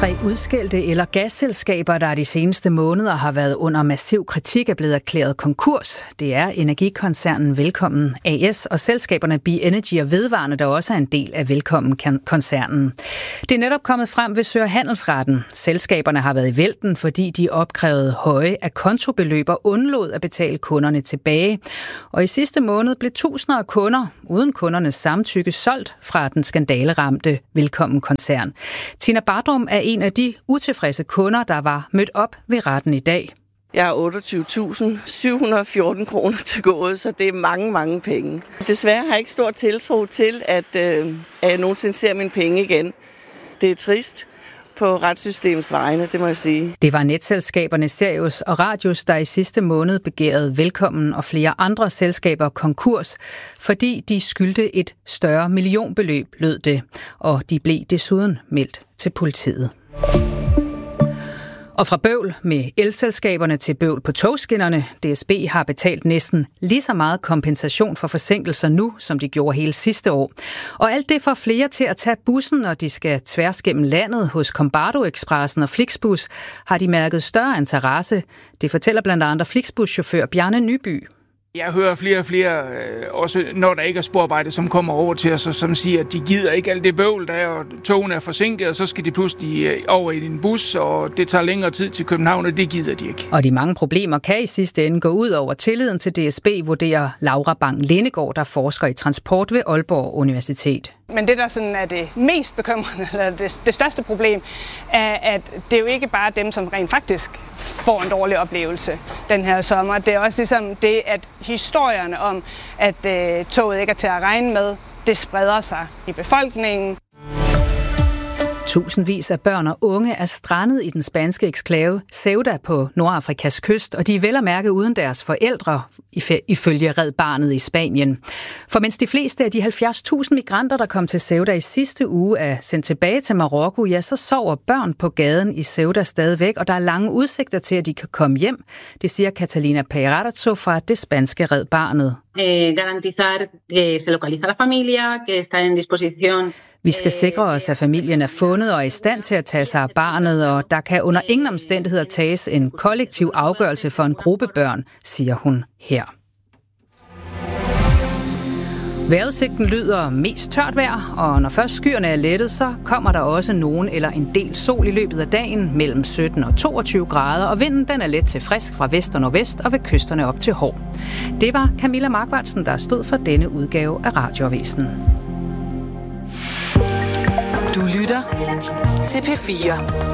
3 udskældte el- og gasselskaber, der de seneste måneder har været under massiv kritik, er blevet erklæret konkurs. Det er energikoncernen Velkommen AS og selskaberne Bi-Energy og Vedvarende, der også er en del af Velkommen-koncernen. Det er netop kommet frem ved Sø- og Handelsretten. Selskaberne har været i vælten, fordi de opkrævede høje akontobeløb og undlod at betale kunderne tilbage. Og i sidste måned blev tusinder af kunder, uden kundernes samtykke, solgt fra den skandaleramte Velkommen-koncern. Tina Bardrum er en af de utilfredse kunder, der var mødt op ved retten i dag. Jeg har 28.714 kroner til gode, så det er mange, mange penge. Desværre har jeg ikke stor tiltro til, at jeg nogensinde ser mine penge igen. Det er trist på retssystemets vegne, det må jeg sige. Det var netselskaberne Sirius og Radius, der i sidste måned begærede Velkommen og flere andre selskaber konkurs, fordi de skyldte et større millionbeløb, lød det, og de blev desuden meldt til politiet. Og fra bøvl med elselskaberne til bøvl på togskinnerne. DSB har betalt næsten lige så meget kompensation for forsinkelser nu, som de gjorde hele sidste år. Og alt det får flere til at tage bussen, når de skal tværs gennem landet. Hos Combardo Expressen og Flixbus har de mærket større interesse. Det fortæller blandt andet Flixbus-chauffør Bjarne Nyby. Jeg hører flere og flere, også når der ikke er sporarbejde, som kommer over til os, og som siger, at de gider ikke alt det bøvl, der er, og togene er forsinket, og så skal de pludselig over i en bus, og det tager længere tid til København, og det gider de ikke. Og de mange problemer kan i sidste ende gå ud over tilliden til DSB, vurderer Laura Bang-Lindegård, der forsker i transport ved Aalborg Universitet. Men det, der sådan er det mest bekymrende, eller det største problem, er, at det er jo ikke bare dem, som rent faktisk får en dårlig oplevelse den her sommer. Det er også ligesom det, at historierne om, at toget ikke er til at regne med, det spreder sig i befolkningen. Tusindvis af børn og unge er strandet i den spanske eksklave Ceuta på Nordafrikas kyst, og de er vel at mærke uden deres forældre, ifølge Red Barnet i Spanien. For mens de fleste af de 70.000 migranter, der kom til Ceuta i sidste uge, er sendt tilbage til Marokko, ja, så sover børn på gaden i Ceuta stadigvæk, og der er lange udsigter til, at de kan komme hjem. Det siger Catalina Peirazo fra det spanske Red Barnet. Garantizar que se localiza la familia, que está en disposición. Vi skal sikre os, at familien er fundet og er i stand til at tage sig af barnet, og der kan under ingen omstændigheder tages en kollektiv afgørelse for en gruppe børn, siger hun her. Vejrudsigten lyder mest tørt vejr, og når først skyerne er lettet, så kommer der også nogen eller en del sol i løbet af dagen mellem 17 og 22 grader, og vinden den er let til frisk fra vest og nordvest og ved kysterne op til Hov. Det var Camilla Markvartsen, der stod for denne udgave af Radioavisen. Du lytter til P4.